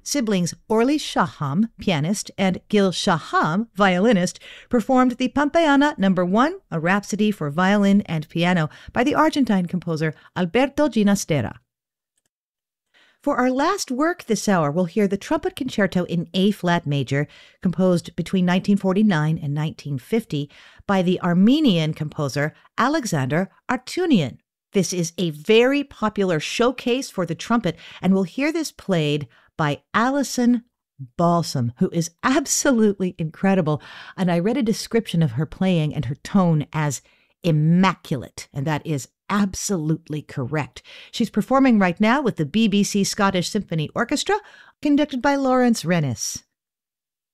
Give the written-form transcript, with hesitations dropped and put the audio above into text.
siblings Orly Shaham, pianist, and Gil Shaham, violinist, performed the Pampeana No. 1, a rhapsody for violin and piano by the Argentine composer Alberto Ginastera. For our last work this hour, we'll hear the Trumpet Concerto in A-flat major, composed between 1949 and 1950 by the Armenian composer Alexander Artunian. This is a very popular showcase for the trumpet, and we'll hear this played by Alison Balsam, who is absolutely incredible. And I read a description of her playing and her tone as immaculate, and that is absolutely correct. She's performing right now with the BBC Scottish Symphony Orchestra, conducted by Lawrence Renniss.